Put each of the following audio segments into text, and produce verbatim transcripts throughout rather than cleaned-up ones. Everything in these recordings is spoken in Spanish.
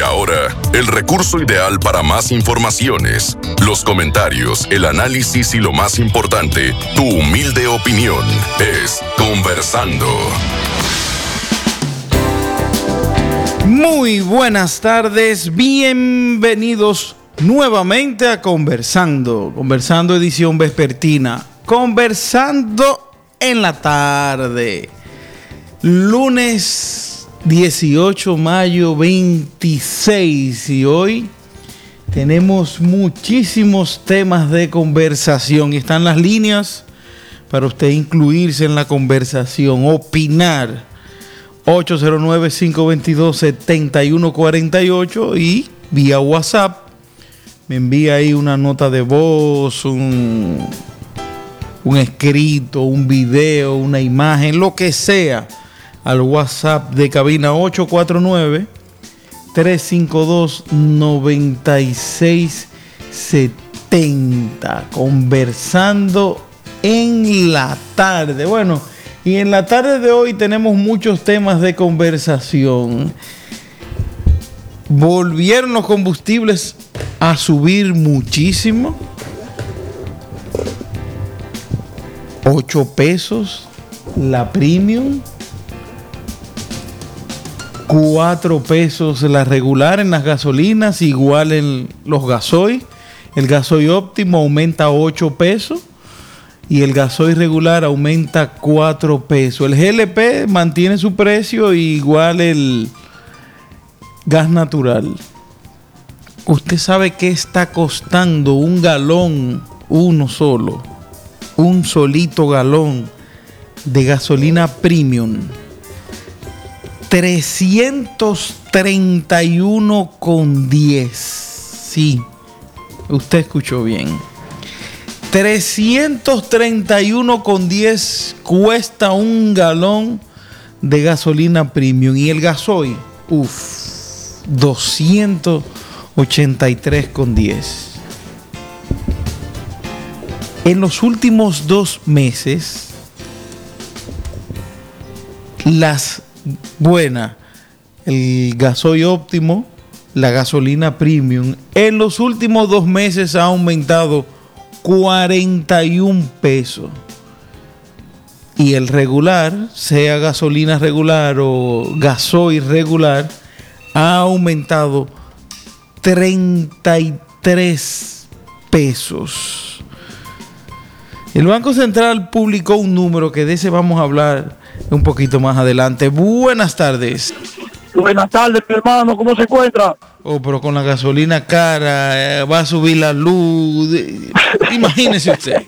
ahora, el recurso ideal para más informaciones, los comentarios, el análisis y lo más importante, tu humilde opinión, es Conversando. Muy buenas tardes, bienvenidos nuevamente a Conversando, Conversando edición vespertina, Conversando en la tarde, lunes dieciocho de mayo veintiséis, y hoy tenemos muchísimos temas de conversación y están las líneas para usted incluirse en la conversación, opinar. ocho cero nueve, cinco dos dos, siete uno cuatro ocho y vía WhatsApp me envía ahí una nota de voz, un, un escrito, un video, una imagen, lo que sea, al WhatsApp de cabina ocho cuatro nueve, tres cinco dos, nueve seis siete cero. Conversando en la tarde. Bueno, y en la tarde de hoy tenemos muchos temas de conversación. Volvieron los combustibles a subir muchísimo. ocho pesos la premium. cuatro pesos la regular en las gasolinas, igual en los gasoil. El gasoil óptimo aumenta ocho pesos. Y el gasoil regular aumenta cuatro pesos. El G L P mantiene su precio, igual el gas natural. ¿Usted sabe qué está costando un galón, uno solo, un solito galón de gasolina premium? trescientos treinta y uno con diez. Sí, usted escuchó bien. trescientos treinta y uno con diez cuesta un galón de gasolina premium. Y el gasoil, uff, doscientos ochenta y tres con diez. En los últimos dos meses, las buenas, el gasoil óptimo, la gasolina premium, en los últimos dos meses ha aumentado cuarenta y un pesos. Y el regular, sea gasolina regular o gasoil regular, ha aumentado treinta y tres pesos. El Banco Central publicó un número que de ese vamos a hablar un poquito más adelante. Buenas tardes. Buenas tardes, mi hermano, ¿cómo se encuentra? Oh, pero con la gasolina cara, eh, va a subir la luz. Imagínese usted.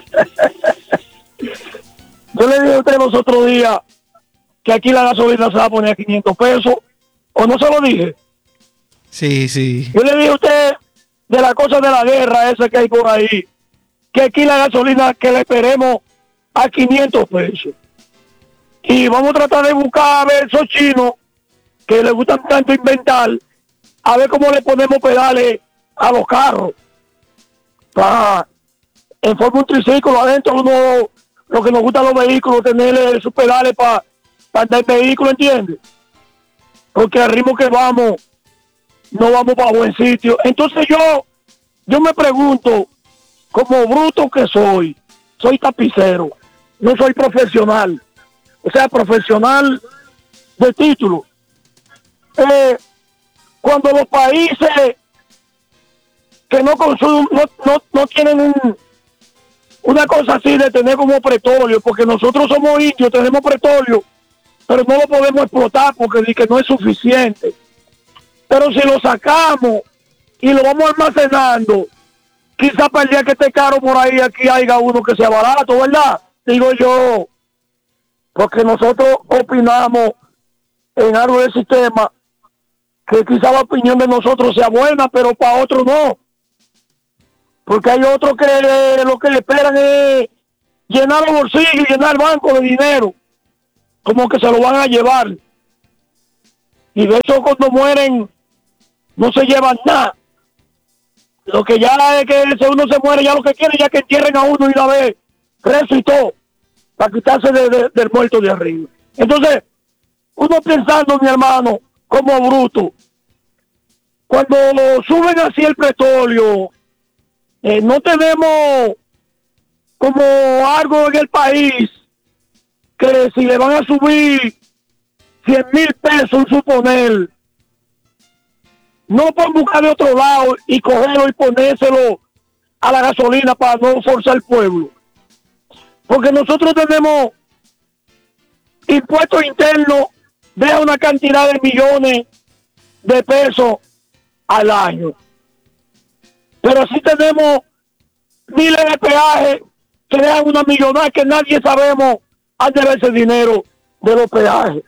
Yo le dije a usted los otros días que aquí la gasolina se va a poner a quinientos pesos, ¿o no se lo dije? Sí, sí. Yo le dije a usted de la cosa de la guerra esa que hay por ahí, que aquí la gasolina que le esperemos a quinientos pesos. Y vamos a tratar de buscar a ver esos chinos que les gustan tanto inventar, a ver cómo le ponemos pedales a los carros. Para, en forma un triciclo adentro, uno, lo que nos gustan los vehículos, tener sus pedales para pa andar en vehículo, ¿entiendes? Porque al ritmo que vamos, no vamos para buen sitio. Entonces yo, yo me pregunto, como bruto que soy, soy tapicero, no soy profesional, o sea, profesional de título. Eh, cuando los países que no consumen, no, no, no tienen un, una cosa así de tener como petróleo, porque nosotros somos indios, tenemos petróleo, pero no lo podemos explotar porque di que no es suficiente. Pero si lo sacamos y lo vamos almacenando, quizá para el día que esté caro por ahí, aquí haya uno que sea barato, ¿verdad? Digo yo, porque nosotros opinamos en algo del sistema que quizá la opinión de nosotros sea buena, pero para otros no. Porque hay otros que eh, lo que le esperan es llenar los bolsillos y llenar el banco de dinero, como que se lo van a llevar. Y de hecho cuando mueren no se llevan nada. Lo que ya es que si uno se muere, ya lo que quiere ya que entierren a uno y una vez, preso y todo, para quitarse de, de, del muerto de arriba. Entonces, uno pensando, mi hermano, como bruto, cuando suben así el petróleo, eh, no tenemos como algo en el país que si le van a subir cien mil pesos, suponer, no pueden buscar de otro lado y cogerlo y ponérselo a la gasolina para no forzar al pueblo. Porque nosotros tenemos impuestos internos de una cantidad de millones de pesos al año. Pero sí tenemos miles de peajes que dejan una millonada que nadie sabemos a dónde va ese dinero de los peajes.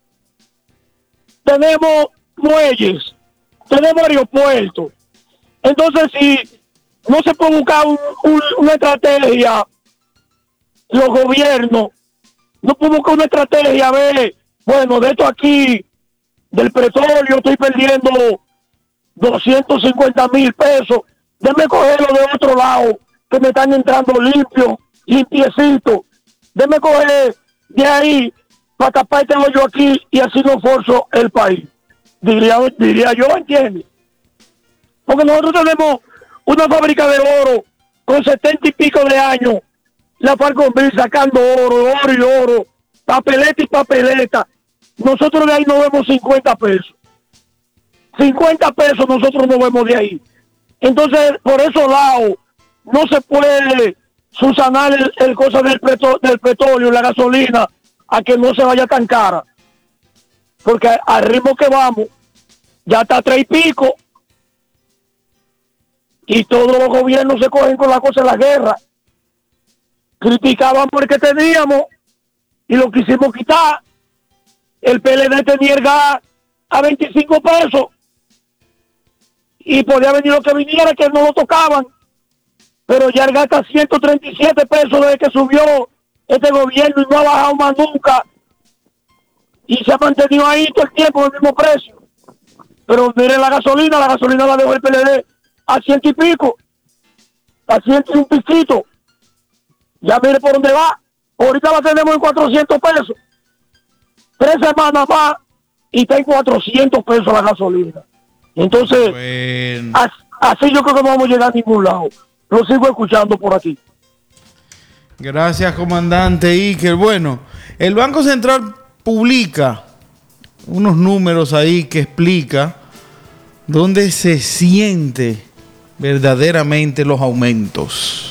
Tenemos muelles, tenemos aeropuertos. Entonces, si no se puede buscar un, un, una estrategia, los gobiernos no pueden buscar una estrategia, a ver, bueno, de esto aquí, del petróleo, estoy perdiendo doscientos cincuenta mil pesos, déme cogerlo de otro lado, que me están entrando limpio, limpiecito, déme coger de ahí para tapar este hoyo aquí y así no forzo el país. Diría, diría yo, ¿entiendes? Porque nosotros tenemos una fábrica de oro con setenta y pico de años, la Falconville sacando oro, oro y oro, papeleta y papeleta. Nosotros de ahí no vemos cincuenta pesos. cincuenta pesos nosotros no vemos de ahí. Entonces, por esos lados, no se puede subsanar el, el cosa del, petro, del petróleo, la gasolina, a que no se vaya tan cara. Porque al ritmo que vamos, ya está a tres y pico, y todos los gobiernos se cogen con la cosa de la guerra. Criticaban porque teníamos, y lo quisimos quitar. El P L D tenía el gas a veinticinco pesos, y podía venir lo que viniera, que no lo tocaban. Pero ya el gas está a ciento treinta y siete pesos desde que subió este gobierno y no ha bajado más nunca. Y se ha mantenido ahí todo el tiempo el mismo precio. Pero miren la gasolina, la gasolina la dejó el P L D a ciento y pico, a ciento y un piquito. Ya mire por dónde va. Ahorita la tenemos en cuatrocientos pesos. Tres semanas más y está en cuatrocientos pesos la gasolina. Entonces, bueno, así, así yo creo que no vamos a llegar a ningún lado. Lo sigo escuchando por aquí. Gracias, comandante Iker. Bueno, el Banco Central publica unos números ahí que explica dónde se siente verdaderamente los aumentos.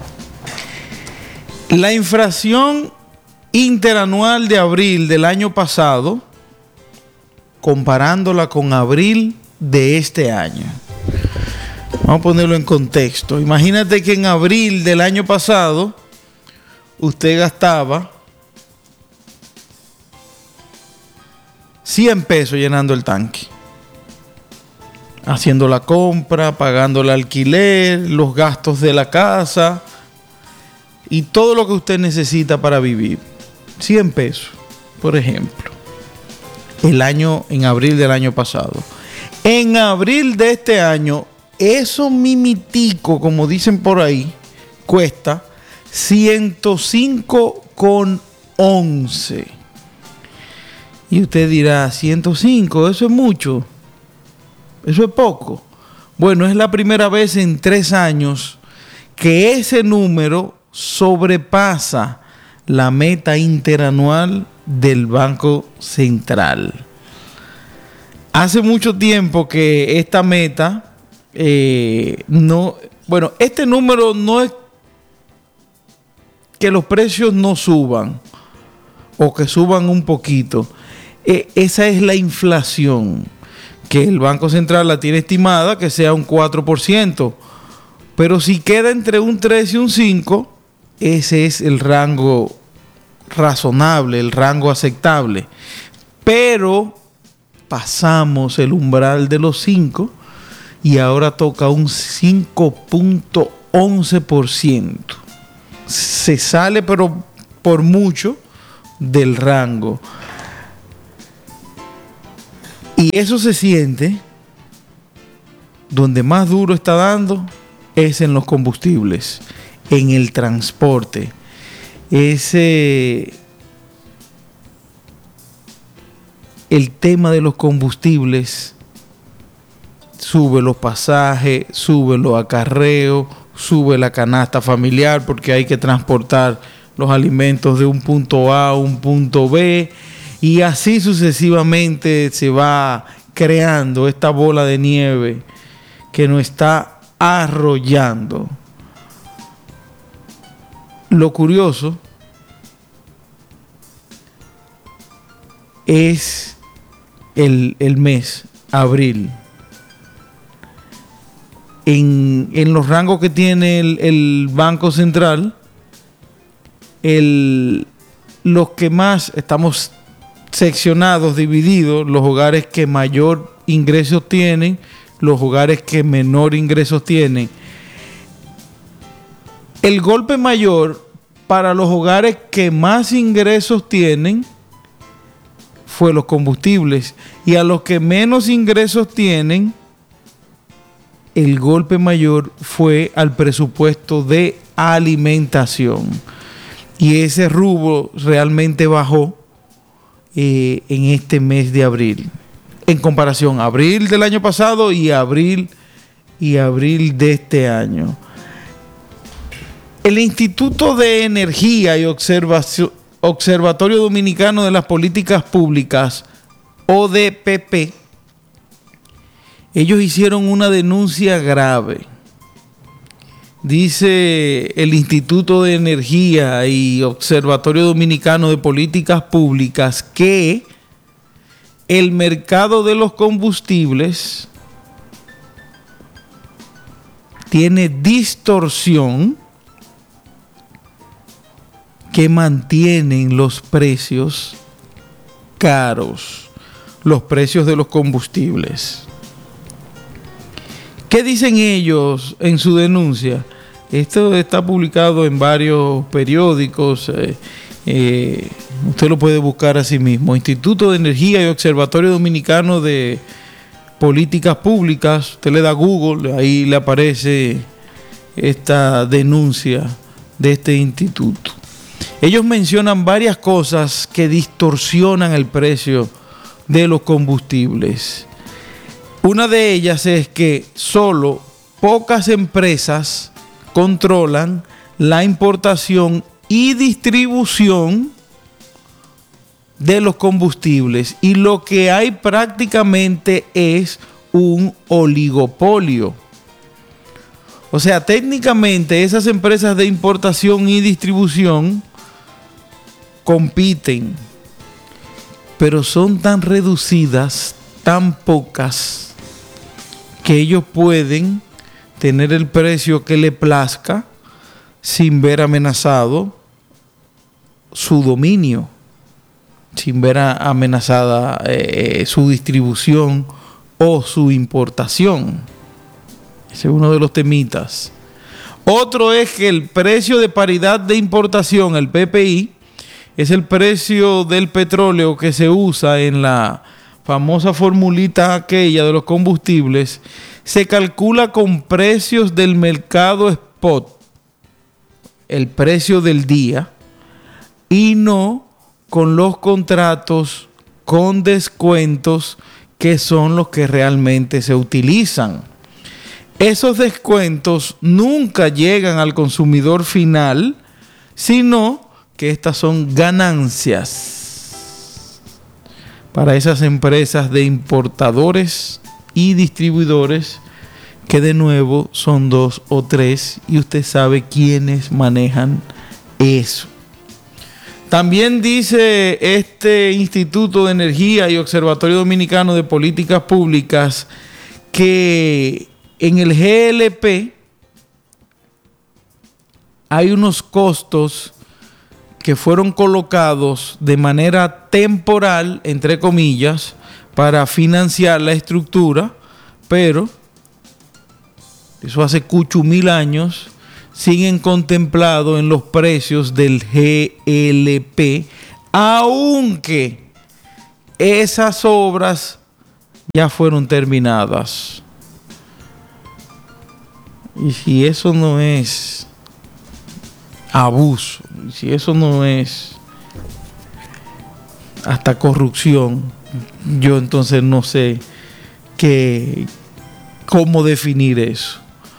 La inflación interanual de abril del año pasado, comparándola con abril de este año. Vamos a ponerlo en contexto. Imagínate que en abril del año pasado usted gastaba cien pesos llenando el tanque, haciendo la compra, pagando el alquiler, los gastos de la casa y todo lo que usted necesita para vivir. cien pesos, por ejemplo. El año, en abril del año pasado. En abril de este año, eso mimitico, como dicen por ahí, cuesta ciento cinco con once. Y usted dirá, ciento cinco, eso es mucho, eso es poco. Bueno, es la primera vez en tres años que ese número sobrepasa la meta interanual del Banco Central. Hace mucho tiempo que esta meta eh, no, bueno, este número no es que los precios no suban o que suban un poquito. Eh, esa es la inflación, que el Banco Central la tiene estimada que sea un cuatro por ciento. Pero si queda entre un tres y un cinco, ese es el rango razonable, el rango aceptable. Pero pasamos el umbral de los cinco y ahora toca un cinco punto once por ciento. Se sale, pero por mucho, del rango. Y eso se siente, donde más duro está dando es en los combustibles, en el transporte. Ese, el tema de los combustibles sube los pasajes, sube los acarreos, sube la canasta familiar porque hay que transportar los alimentos de un punto A a un punto B, y así sucesivamente se va creando esta bola de nieve que nos está arrollando. Lo curioso es el, el mes, abril. En, en los rangos que tiene el, el Banco Central, el, los que más estamos seccionados, divididos, los hogares que mayor ingresos tienen, los hogares que menor ingresos tienen. El golpe mayor para los hogares que más ingresos tienen fue los combustibles, y a los que menos ingresos tienen, el golpe mayor fue al presupuesto de alimentación, y ese rubro realmente bajó eh, en este mes de abril, en comparación a abril del año pasado y abril y abril de este año. El Instituto de Energía y Observación, Observatorio Dominicano de las Políticas Públicas, O D P P, ellos hicieron una denuncia grave. Dice el Instituto de Energía y Observatorio Dominicano de Políticas Públicas que el mercado de los combustibles tiene distorsión que mantienen los precios caros, los precios de los combustibles. ¿Qué dicen ellos en su denuncia? Esto está publicado en varios periódicos. Eh, eh, usted lo puede buscar a sí mismo. Instituto de Energía y Observatorio Dominicano de Políticas Públicas. Usted le da Google, ahí le aparece esta denuncia de este instituto. Ellos mencionan varias cosas que distorsionan el precio de los combustibles. Una de ellas es que solo pocas empresas controlan la importación y distribución de los combustibles, y lo que hay prácticamente es un oligopolio. O sea, técnicamente esas empresas de importación y distribución compiten, pero son tan reducidas, tan pocas, que ellos pueden tener el precio que le plazca sin ver amenazado su dominio, sin ver amenazada eh, su distribución o su importación. Ese es uno de los temitas. Otro es que el precio de paridad de importación, el P P I, es el precio del petróleo que se usa en la famosa formulita aquella de los combustibles. Se calcula con precios del mercado spot, el precio del día, y no con los contratos con descuentos, que son los que realmente se utilizan. Esos descuentos nunca llegan al consumidor final, sino que estas son ganancias para esas empresas de importadores y distribuidores, que de nuevo son dos o tres, y usted sabe quiénes manejan eso. También dice este Instituto de Energía y Observatorio Dominicano de Políticas Públicas que en el G L P hay unos costos que fueron colocados de manera temporal, entre comillas, para financiar la estructura, pero eso hace cucho mil años, siguen contemplados en los precios del G L P, aunque esas obras ya fueron terminadas. Y si eso no es abuso, si eso no es hasta corrupción, yo entonces no sé qué, cómo definir eso.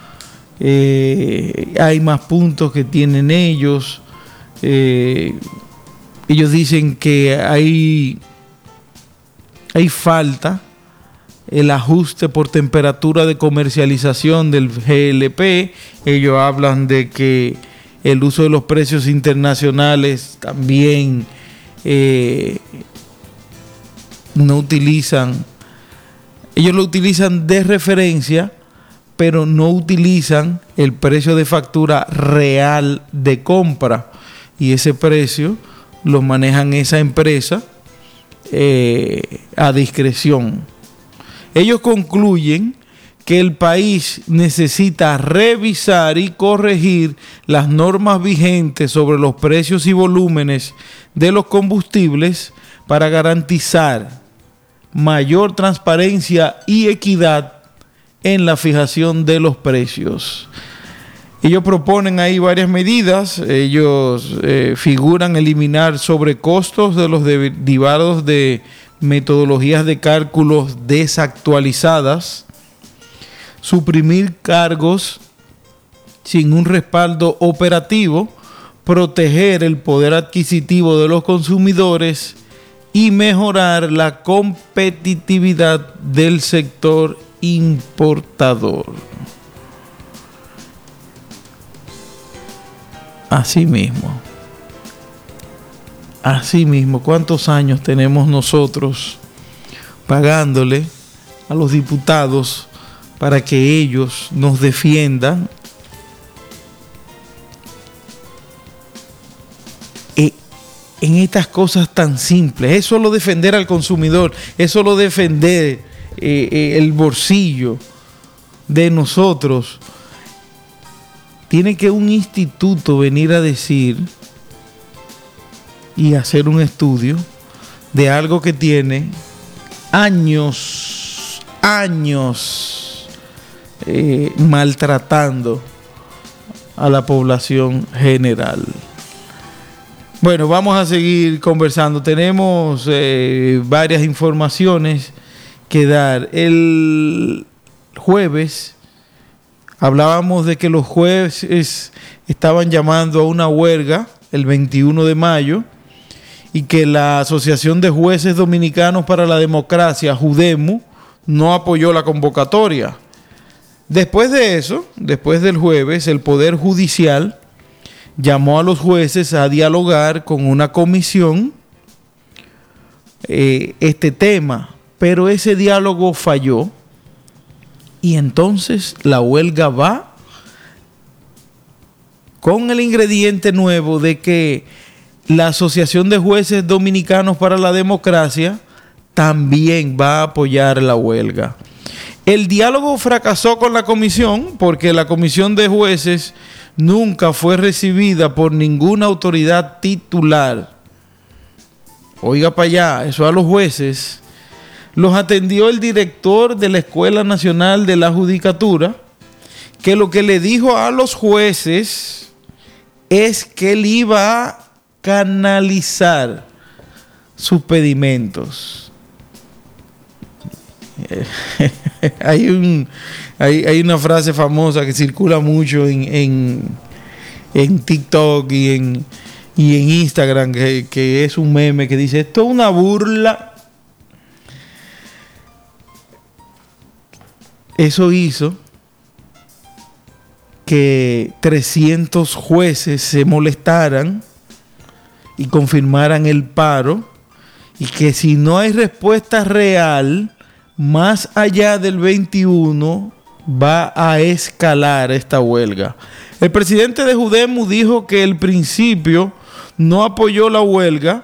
Eh, hay más puntos que tienen ellos. Eh, ellos dicen que hay, hay falta el ajuste por temperatura de comercialización del G L P. Ellos hablan de que el uso de los precios internacionales también eh, no utilizan, ellos lo utilizan de referencia, pero no utilizan el precio de factura real de compra, y ese precio lo manejan esa empresa eh, a discreción. Ellos concluyen que el país necesita revisar y corregir las normas vigentes sobre los precios y volúmenes de los combustibles para garantizar mayor transparencia y equidad en la fijación de los precios. Ellos proponen ahí varias medidas. Ellos eh, figuran eliminar sobrecostos de los derivados de metodologías de cálculos desactualizadas, suprimir cargos sin un respaldo operativo, proteger el poder adquisitivo de los consumidores y mejorar la competitividad del sector importador. Así mismo. Así mismo, ¿cuántos años tenemos nosotros pagándole a los diputados para que ellos nos defiendan? Eh, en estas cosas tan simples. Es solo defender al consumidor, es solo defender eh, eh, el bolsillo de nosotros. Tiene que un instituto venir a decir y hacer un estudio de algo que tiene años, años eh, maltratando a la población general. Bueno, vamos a seguir conversando. Tenemos eh, varias informaciones que dar. El jueves hablábamos de que los jueces estaban llamando a una huelga el veintiuno de mayo y que la Asociación de Jueces Dominicanos para la Democracia, JUDEMO, no apoyó la convocatoria. Después de eso, después del jueves, el Poder Judicial llamó a los jueces a dialogar con una comisión eh, este tema, pero ese diálogo falló y entonces la huelga va con el ingrediente nuevo de que la Asociación de Jueces Dominicanos para la Democracia también va a apoyar la huelga. El diálogo fracasó con la comisión porque la comisión de jueces nunca fue recibida por ninguna autoridad titular. Oiga para allá, eso a los jueces los atendió el director de la Escuela Nacional de la Judicatura, que lo que le dijo a los jueces es que él iba a canalizar sus pedimentos. hay, un, hay, hay una frase famosa que circula mucho en, en, en TikTok y en, y en Instagram, que, que es un meme que dice: esto es una burla. Eso hizo que trescientos jueces se molestaran y confirmaran el paro, y que si no hay respuesta real más allá del veintiuno va a escalar esta huelga. El presidente de JUDEMO dijo que el principio no apoyó la huelga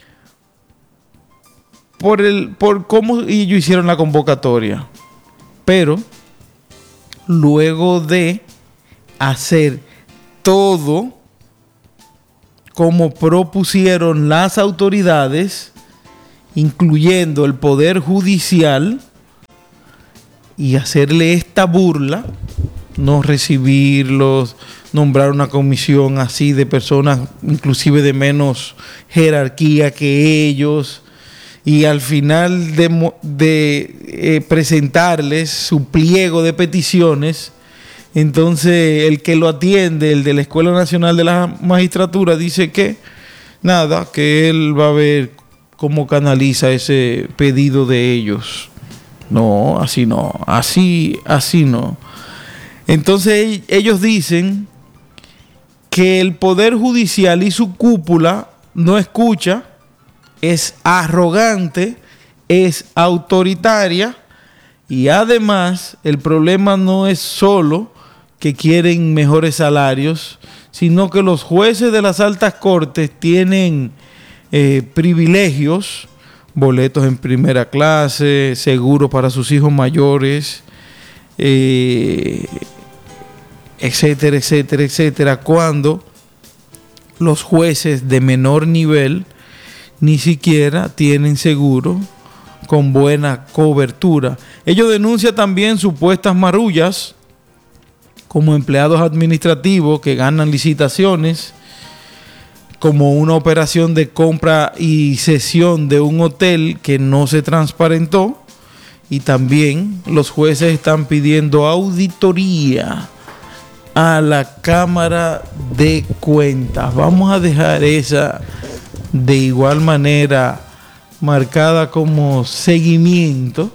por el por cómo ellos hicieron la convocatoria, pero luego de hacer todo como propusieron las autoridades, incluyendo el Poder Judicial, y hacerle esta burla, no recibirlos, nombrar una comisión así de personas inclusive de menos jerarquía que ellos, y al final de, de eh, presentarles su pliego de peticiones, entonces el que lo atiende, el de la Escuela Nacional de la Magistratura, dice que nada, que él va a ver cómo canaliza ese pedido de ellos. No, así no, así, así no. Entonces ellos dicen que el Poder Judicial y su cúpula no escucha, es arrogante, es autoritaria, y además el problema no es solo que quieren mejores salarios, sino que los jueces de las altas cortes tienen eh, privilegios, boletos en primera clase, seguro para sus hijos mayores, eh, etcétera, etcétera, etcétera, cuando los jueces de menor nivel ni siquiera tienen seguro con buena cobertura. Ellos denuncian también supuestas marullas como empleados administrativos que ganan licitaciones, como una operación de compra y cesión de un hotel que no se transparentó, y también los jueces están pidiendo auditoría a la Cámara de Cuentas. Vamos a dejar esa de igual manera marcada como seguimiento,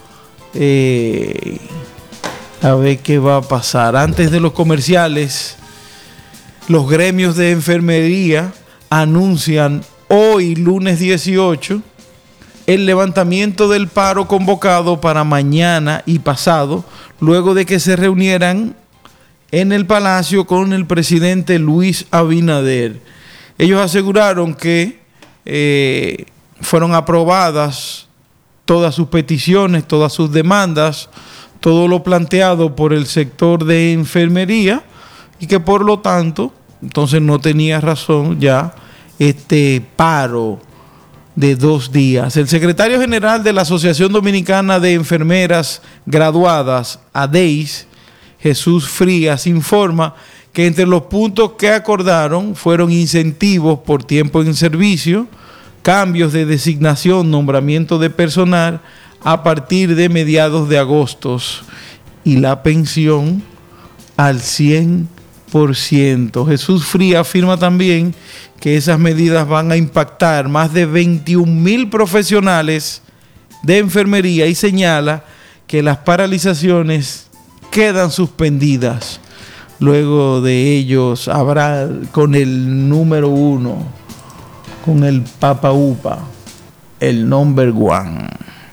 eh, a ver qué va a pasar. Antes de los comerciales, los gremios de enfermería anuncian hoy, lunes dieciocho, el levantamiento del paro convocado para mañana y pasado, luego de que se reunieran en el Palacio con el presidente Luis Abinader. Ellos aseguraron que eh, fueron aprobadas todas sus peticiones, todas sus demandas, todo lo planteado por el sector de enfermería, y que por lo tanto, entonces no tenía razón ya este paro de dos días. El secretario general de la Asociación Dominicana de Enfermeras Graduadas, ADEIS, Jesús Frías, informa que entre los puntos que acordaron fueron incentivos por tiempo en servicio, cambios de designación, nombramiento de personal a partir de mediados de agosto y la pensión al cien por ciento. Jesús Frías afirma también que esas medidas van a impactar más de veintiún mil profesionales de enfermería y señala que las paralizaciones quedan suspendidas. Luego de ellos habrá con el número uno, con el Papa Upa, el number one.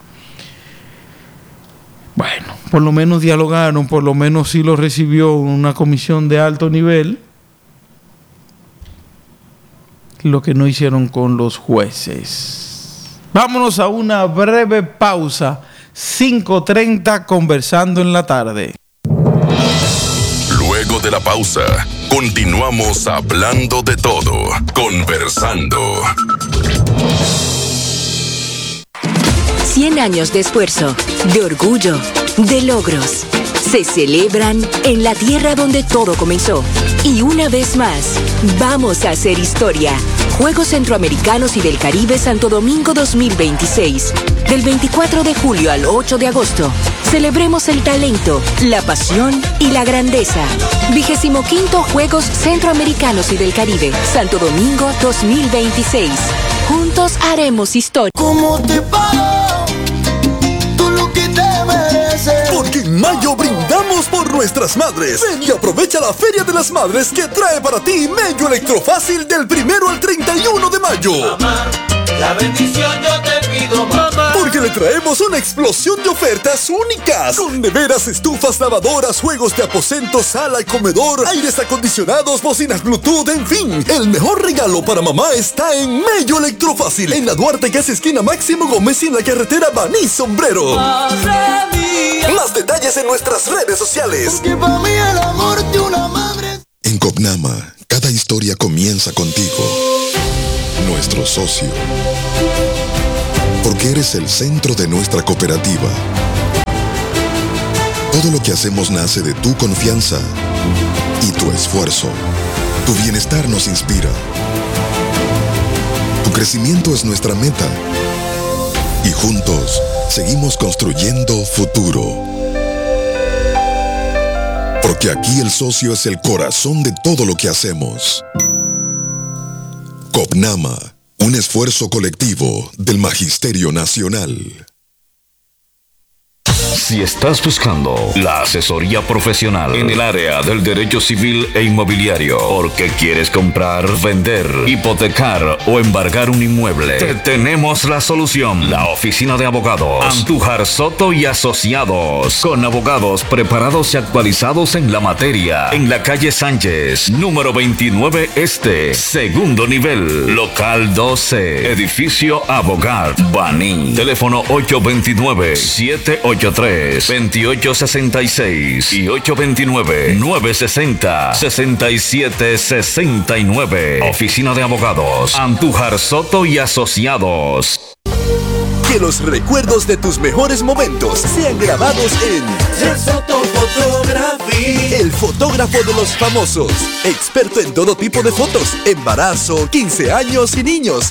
Bueno, por lo menos dialogaron, por lo menos sí lo recibió una comisión de alto nivel, lo que no hicieron con los jueces. Vámonos a una breve pausa. cinco treinta, conversando en la tarde. Luego de la pausa, continuamos hablando de todo, conversando. cien años de esfuerzo, de orgullo, de logros. Se celebran en la tierra donde todo comenzó. Y una vez más, vamos a hacer historia. Juegos Centroamericanos y del Caribe Santo Domingo dos mil veintiséis. Del veinticuatro de julio al ocho de agosto. Celebremos el talento, la pasión y la grandeza. Vigésimo quinto Juegos Centroamericanos y del Caribe Santo Domingo dos mil veintiséis. Juntos haremos historia. ¿Cómo te pago? Tú lo que te mereces. Porque en mayo brindamos por nuestras madres. Ven y aprovecha la Feria de las Madres que trae para ti Mello Electrofácil del primero al treinta y uno de mayo. Mamá, la bendición yo te pido, mamá. Porque le traemos una explosión de ofertas únicas. Con neveras, estufas, lavadoras, juegos de aposento, sala y comedor, aires acondicionados, bocinas Bluetooth, en fin. El mejor regalo para mamá está en Mello Electrofácil. En la Duarte, casi esquina Máximo Gómez, y en la carretera Baní Sombrero. Madre mía. Más detalles en nuestras redes sociales. Porque para mí el amor de una madre. En Copnama, cada historia comienza contigo, nuestro socio. Porque eres el centro de nuestra cooperativa. Todo lo que hacemos nace de tu confianza y tu esfuerzo. Tu bienestar nos inspira. Tu crecimiento es nuestra meta. Y juntos seguimos construyendo futuro. Porque aquí el socio es el corazón de todo lo que hacemos. COPNAMA, un esfuerzo colectivo del Magisterio Nacional. Si estás buscando la asesoría profesional en el área del derecho civil e inmobiliario, porque quieres comprar, vender, hipotecar o embargar un inmueble, te tenemos la solución. La oficina de abogados Andújar Soto y Asociados, con abogados preparados y actualizados en la materia, en la calle Sánchez, número veintinueve Este, segundo nivel, local doce, edificio Abogad, Baní. Teléfono ocho dos nueve, siete ocho tres, dos ocho seis seis y ocho dos nueve, nueve seis cero, seis siete seis nueve. Oficina de Abogados Andújar Soto y Asociados. Que los recuerdos de tus mejores momentos sean grabados en Soto Photography. El fotógrafo de los famosos. Experto en todo tipo de fotos, embarazo, quince años y niños,